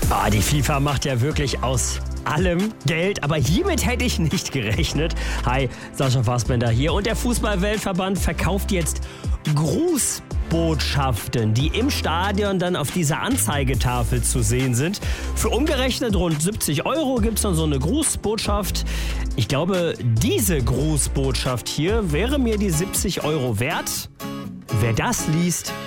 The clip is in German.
Die FIFA macht ja wirklich aus allem Geld, aber hiermit hätte ich nicht gerechnet. Hi, Sascha Fassbender hier und der Fußball-Weltverband verkauft jetzt Grußbotschaften, die im Stadion dann auf dieser Anzeigetafel zu sehen sind. Für umgerechnet rund 70 € gibt es dann so eine Grußbotschaft. Ich glaube, diese Grußbotschaft hier wäre mir die 70 € wert. Wer das liest,